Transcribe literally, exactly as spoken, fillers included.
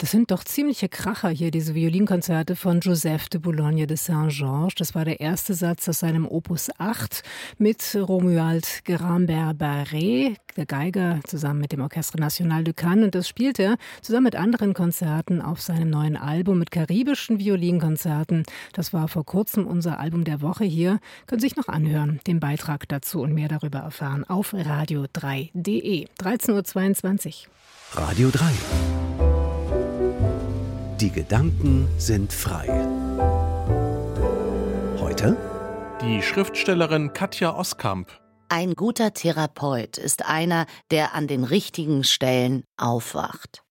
Das sind doch ziemliche Kracher hier, diese Violinkonzerte von Joseph de Boulogne de Saint-Georges. Das war der erste Satz aus seinem Opus acht mit Romuald Guerambert-Barré, der Geiger, zusammen mit dem Orchestre National de Cannes. Und das spielt er zusammen mit anderen Konzerten auf seinem neuen Album mit karibischen Violinkonzerten. Das war vor kurzem unser Album der Woche hier. Können Sie sich noch anhören, den Beitrag dazu und mehr darüber erfahren auf radio drei punkt de. dreizehn Uhr zweiundzwanzig. Radio drei. Die Gedanken sind frei. Heute? Die Schriftstellerin Katja Oskamp. Ein guter Therapeut ist einer, der an den richtigen Stellen aufwacht.